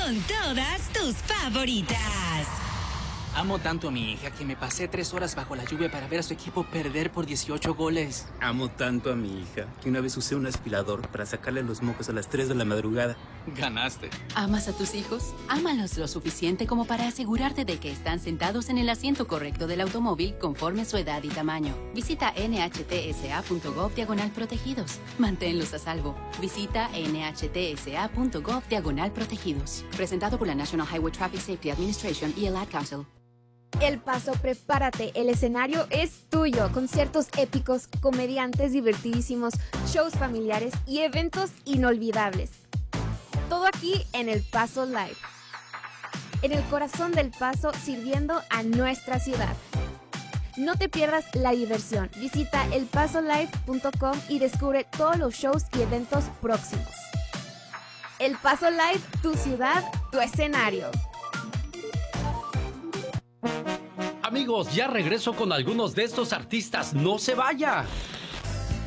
con todas tus favoritas. Amo tanto a mi hija que me pasé 3 horas bajo la lluvia para ver a su equipo perder por 18 goles. Amo tanto a mi hija que una vez usé un aspirador para sacarle los mocos a las 3 de la madrugada. Ganaste. ¿Amas a tus hijos? Ámalos lo suficiente como para asegurarte de que están sentados en el asiento correcto del automóvil conforme a su edad y tamaño. Visita nhtsa.gov/protegidos. Manténlos a salvo. Visita nhtsa.gov/protegidos. Presentado por la National Highway Traffic Safety Administration y el Ad Council. El Paso, prepárate, el escenario es tuyo. Conciertos épicos, comediantes divertidísimos, shows familiares y eventos inolvidables. Todo aquí en El Paso Live. En el corazón del Paso, sirviendo a nuestra ciudad. No te pierdas la diversión. Visita elpasolive.com y descubre todos los shows y eventos próximos. El Paso Live, tu ciudad, tu escenario. Amigos, ya regreso con algunos de estos artistas. ¡No se vaya!